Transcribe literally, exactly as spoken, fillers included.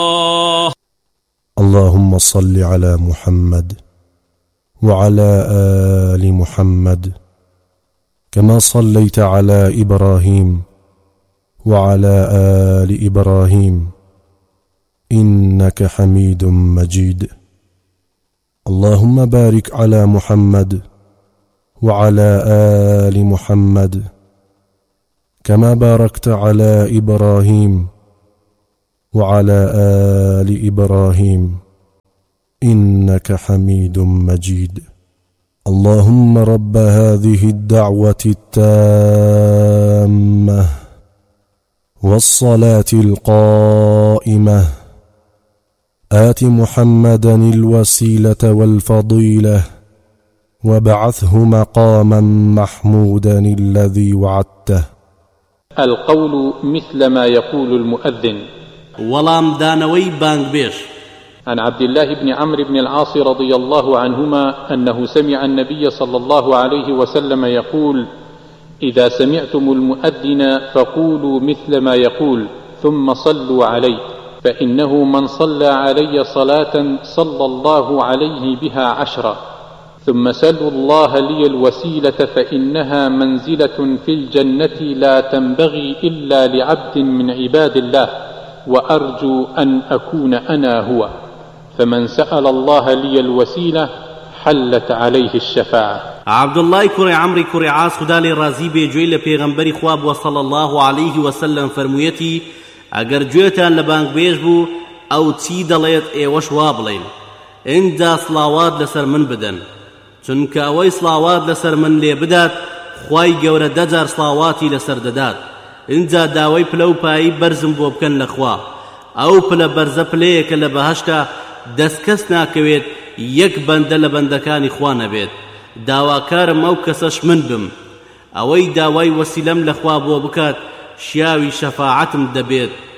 اللهم صل على محمد وعلى آل محمد كما صليت على إبراهيم وعلى آل إبراهيم إنك حميد مجيد. اللهم بارك على محمد وعلى آل محمد كما باركت على إبراهيم وعلى آل إبراهيم إنك حميد مجيد. اللهم رب هذه الدعوة التامة والصلاة القائمة آت محمدا الوسيلة والفضيلة وابعثه مقاما محمودا الذي وعدته. القول مثل ما يقول المؤذن. ولام دانوي بانغبيش. عن عبد الله بن عمرو بن العاص رضي الله عنهما أنه سمع النبي صلى الله عليه وسلم يقول: إذا سمعتم المؤذن فقولوا مثل ما يقول ثم صلوا عليه، فإنه من صلى علي صلاة صلى الله عليه بها عشرة. ثم سلوا الله لي الوسيلة فإنها منزلة في الجنة لا تنبغي إلا لعبد من عباد الله، وأرجو أن أكون أنا هو. فمن سأل الله لي الوسيلة حلت عليه الشفاعة. عبد الله كري عمري كري عاص خدا لي رازي بيجوي لپیغمبري خواب وصلى الله عليه وسلم فرمويتي: اگر جويتان لبانك بيجبو او تي دليت ايوش وابلين اندا صلاوات لسر من بدن، چونك اوي صلاوات لسر من لي بدات خواي گور دجار صلاواتي لسر ددات. اندا داوي پلو پاي برزم بو بكن لخوا او پل برز پليك لبهشتا دسكس ناكويت يك بند لبندكاني خوان بيت داواكار موكسش من بم اوي داوي وسيلم لخوا بو بكات شياوي شفاعتم دبيت